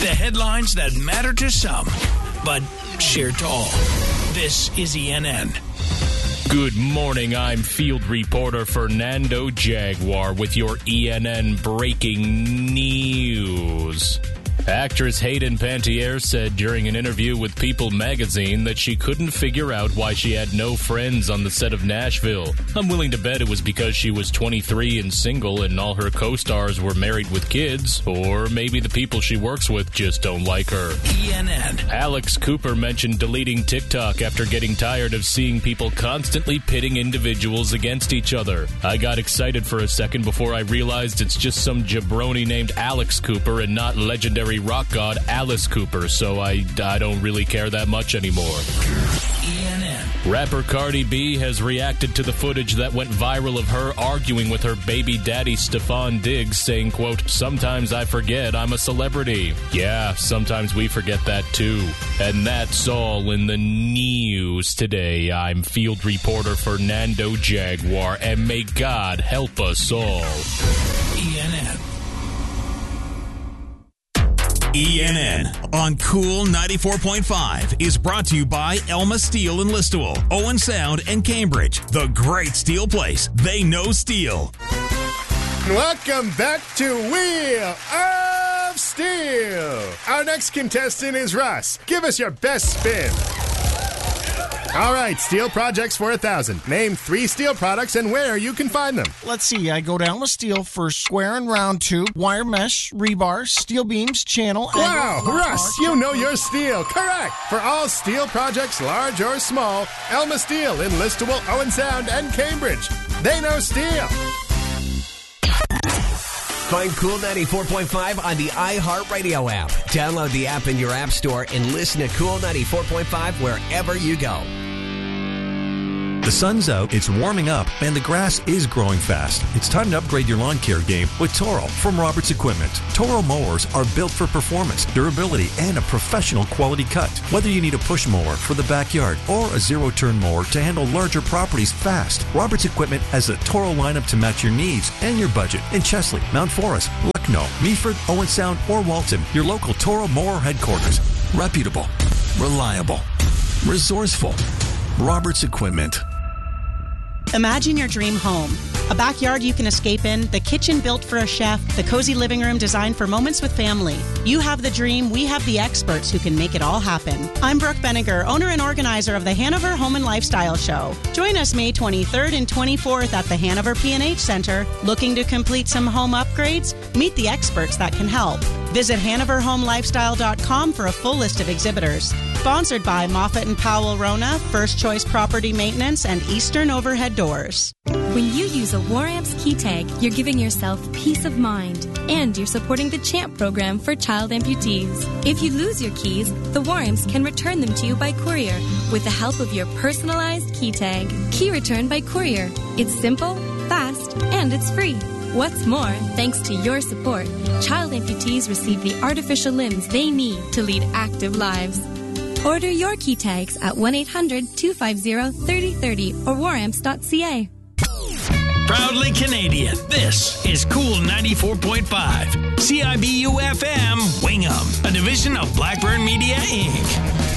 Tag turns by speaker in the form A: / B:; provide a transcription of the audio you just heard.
A: The headlines that matter to some, but shared to all. This is ENN.
B: Good morning, I'm field reporter Fernando Jaguar with your ENN breaking news. Actress Hayden Panettiere said during an interview with People magazine that she couldn't figure out why she had no friends on the set of Nashville. I'm willing to bet it was because she was 23 and single and all her co-stars were married with kids, or maybe the people she works with just don't like her.
A: ENN.
B: Alex Cooper mentioned deleting TikTok after getting tired of seeing people constantly pitting individuals against each other. I got excited for a second before I realized it's just some jabroni named Alex Cooper and not legendary rock god Alice Cooper, so I don't really care that much anymore.
A: ENN.
B: Rapper Cardi B has reacted to the footage that went viral of her arguing with her baby daddy Stefan Diggs, saying, quote, "Sometimes I forget I'm a celebrity." Yeah, sometimes we forget that too. And that's all in the news today. I'm field reporter Fernando Jaguar, and may God help us all.
A: ENN.
C: ENN on Cool 94.5 is brought to you by Elma Steel in Listowel, Owen Sound, and Cambridge. The great steel place. They know steel.
D: Welcome back to Wheel of Steel. Our next contestant is Russ. Give us your best spin. All right, steel projects for 1,000. Name 3 steel products and where you can find them.
E: Let's see. I go to Elma Steel for square and round tube, wire mesh, rebar, steel beams, channel.
D: Wow, Russ, you know your steel. Correct. For all steel projects, large or small, Elma Steel in Listowel, Owen Sound, and Cambridge. They know steel.
F: Find Cool 94.5 on the iHeartRadio app. Download the app in your app store and listen to Cool 94.5 wherever you go.
G: The sun's out, it's warming up, and the grass is growing fast. It's time to upgrade your lawn care game with Toro from Roberts Equipment. Toro mowers are built for performance, durability, and a professional quality cut. Whether you need a push mower for the backyard or a zero-turn mower to handle larger properties fast, Roberts Equipment has a Toro lineup to match your needs and your budget in Chesley, Mount Forest, Lucknow, Meaford, Owen Sound, or Walton. Your local Toro mower headquarters. Reputable, reliable, resourceful. Roberts Equipment.
H: Imagine your dream home. A backyard you can escape in, the kitchen built for a chef, the cozy living room designed for moments with family. You have the dream, we have the experts who can make it all happen. I'm Brooke Benninger, owner and organizer of the Hanover Home and Lifestyle Show. Join us May 23rd and 24th at the Hanover P&H Center. Looking to complete some home upgrades? Meet the experts that can help. Visit HanoverHomeLifestyle.com for a full list of exhibitors. Sponsored by Moffett & Powell Rona, First Choice Property Maintenance, and Eastern Overhead Doors.
I: When you use a War-Amps key tag, you're giving yourself peace of mind, and you're supporting the CHAMP program for child amputees. If you lose your keys, the War-Amps can return them to you by courier with the help of your personalized key tag. Key return by courier. It's simple, fast, and it's free. What's more, thanks to your support, child amputees receive the artificial limbs they need to lead active lives. Order your key tags at 1-800-250-3030 or waramps.ca.
A: Proudly Canadian, this is Cool 94.5. CIBU FM, Wingham, a division of Blackburn Media, Inc.